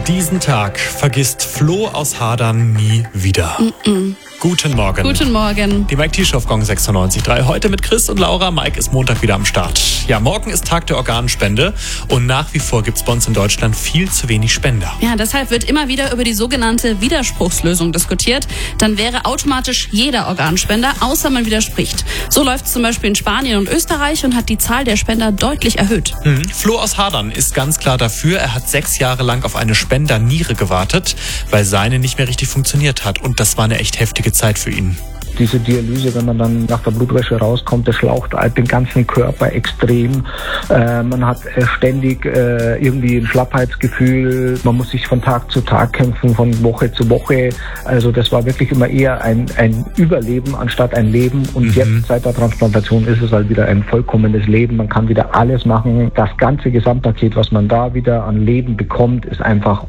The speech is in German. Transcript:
Diesen Tag vergisst Flo aus Hadern nie wieder. Guten Morgen. Guten Morgen. Die Mike T-Show auf Gong 96.3. Heute mit Chris und Laura. Mike ist Montag wieder am Start. Ja, morgen ist Tag der Organspende und nach wie vor gibt es bei uns in Deutschland viel zu wenig Spender. Ja, deshalb wird immer wieder über die sogenannte Widerspruchslösung diskutiert. Dann wäre automatisch jeder Organspender, außer man widerspricht. So läuft es zum Beispiel in Spanien und Österreich und hat die Zahl der Spender deutlich erhöht. Flo aus Hadern ist ganz klar dafür. Er hat 6 Jahre lang auf eine Spenderniere gewartet, weil seine nicht mehr richtig funktioniert hat. Und das war eine echt heftige Zeit für ihn. Diese Dialyse, wenn man dann nach der Blutwäsche rauskommt, das schlaucht den ganzen Körper extrem. Man hat ständig irgendwie ein Schlappheitsgefühl. Man muss sich von Tag zu Tag kämpfen, von Woche zu Woche. Also das war wirklich immer eher ein Überleben anstatt ein Leben. Und jetzt seit der Transplantation ist es halt wieder ein vollkommenes Leben. Man kann wieder alles machen. Das ganze Gesamtpaket, was man da wieder an Leben bekommt, ist einfach